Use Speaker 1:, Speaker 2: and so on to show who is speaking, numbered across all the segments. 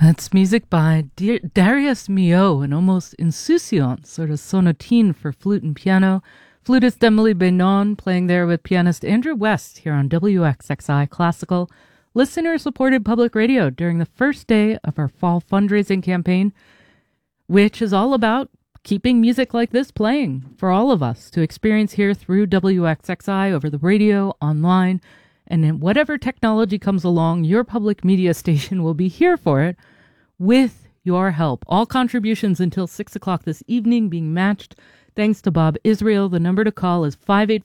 Speaker 1: That's music by Darius Milhaud, an almost insouciant sort of sonatine for flute and piano. Flutist Emily Benon playing there with pianist Andrew West here on WXXI Classical, listener-supported public radio during the first day of our fall fundraising campaign, which is all about keeping music like this playing for all of us to experience here through WXXI over the radio, online, and in whatever technology comes along, your public media station will be here for it with your help. All contributions until 6 o'clock this evening being matched thanks to Bob Israel. The number to call is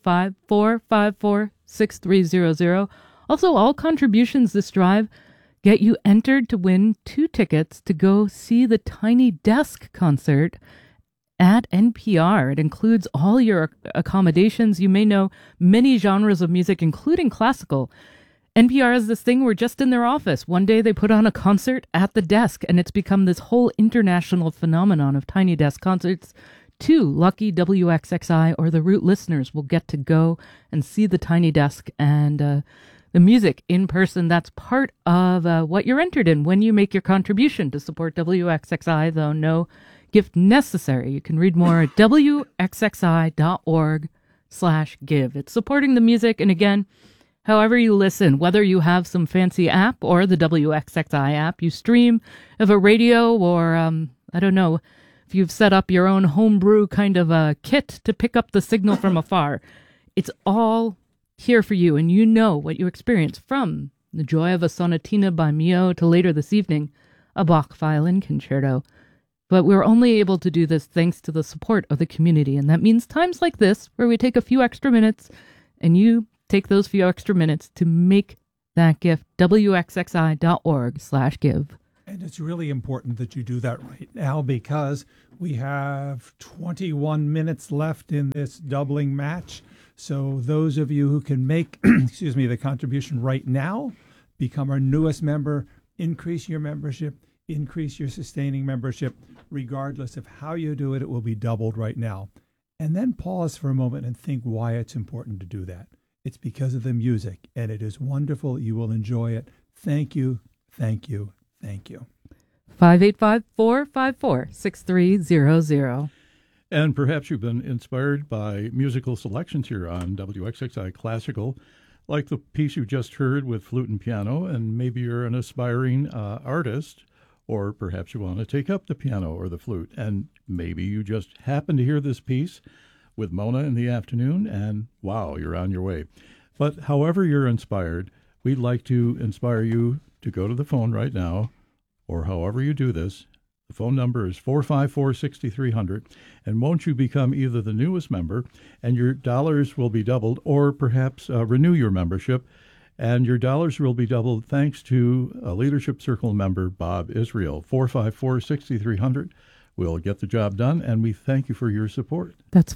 Speaker 1: 585-454-6300. Also, all contributions this drive get you entered to win 2 tickets to go see the Tiny Desk concert at NPR. It includes all your accommodations. You may know many genres of music, including classical. NPR has this thing where just in their office, one day they put on a concert at the desk, and it's become this whole international phenomenon of Tiny Desk concerts. 2 lucky WXXI or the Root listeners will get to go and see the Tiny Desk and the music in person. That's part of what you're entered in when you make your contribution to support WXXI, though no gift necessary. You can read more at wxxi.org/give. It's supporting the music. And again, however you listen, whether you have some fancy app or the WXXI app, you stream of a radio or, I don't know, if you've set up your own homebrew kind of a kit to pick up the signal from afar, it's all here for you. And you know what you experience, from the joy of a sonatina by Milhaud to later this evening, a Bach violin concerto. But we're only able to do this thanks to the support of the community. And that means times like this, where we take a few extra minutes, and you take those few extra minutes to make that gift, wxxi.org/give.
Speaker 2: And it's really important that you do that right now, because we have 21 minutes left in this doubling match. So those of you who can make, the contribution right now, become our newest member, increase your membership, increase your sustaining membership. Regardless of how you do it, it will be doubled right now. And then pause for a moment and think why it's important to do that. It's because of the music, and it is wonderful. You will enjoy it. Thank you, thank you, thank you.
Speaker 1: 585-454-6300.
Speaker 3: And perhaps you've been inspired by musical selections here on WXXI Classical, like the piece you just heard with flute and piano, and maybe you're an aspiring artist, or perhaps you want to take up the piano or the flute, and maybe you just happen to hear this piece with Mona in the afternoon, and wow, you're on your way. But however you're inspired, we'd like to inspire you to go to the phone right now, or however you do this. The phone number is 454-6300, and won't you become either the newest member, and your dollars will be doubled, or perhaps renew your membership, and your dollars will be doubled thanks to a Leadership Circle member, Bob Israel. 454-6300. We'll get the job done, and we thank you for your support.
Speaker 1: That's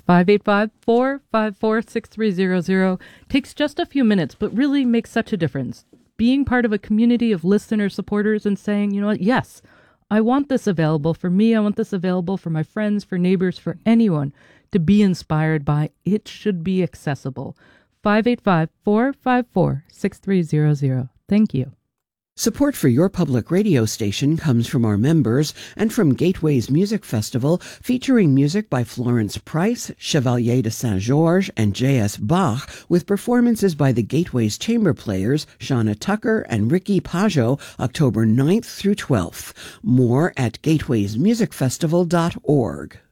Speaker 1: 585-454-6300. Takes just a few minutes, but really makes such a difference. Being part of a community of listener supporters and saying, you know what, yes, I want this available for me. I want this available for my friends, for neighbors, for anyone to be inspired by. It should be accessible. 585-454-6300. Thank you.
Speaker 4: Support for your public radio station comes from our members and from Gateways Music Festival, featuring music by Florence Price, Chevalier de Saint-Georges, and J.S. Bach, with performances by the Gateways Chamber Players, Shauna Tucker and Ricky Pajot, October 9th through 12th. More at gatewaysmusicfestival.org.